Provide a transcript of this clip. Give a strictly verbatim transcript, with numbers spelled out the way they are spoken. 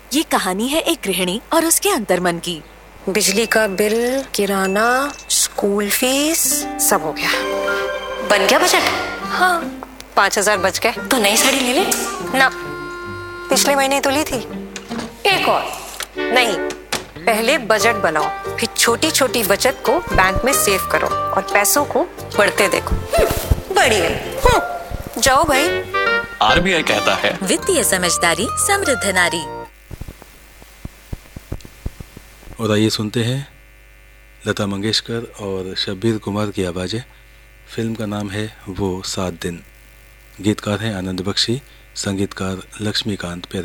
ये कहानी है एक गृहिणी और उसके अंतर्मन की। बिजली का बिल, किराना, स्कूल फीस, सब हो गया। बन गया बजट? हाँ, पाँच हजार बच गए। तो नई साड़ी ले ले ना, पिछले महीने तो ली थी। एक और नहीं, पहले बजट बनाओ, फिर छोटी छोटी बचत को बैंक में सेव करो और पैसों को बढ़ते देखो। बढ़िया, जाओ भाई। आरबीआई कहता है, वित्तीय समझदारी समृद्ध नारी। और आइए सुनते हैं लता मंगेशकर और शब्बीर कुमार की आवाज़ें। फिल्म का नाम है वो सात दिन। गीतकार हैं आनंद बख्शी, संगीतकार लक्ष्मीकांत प्यारे।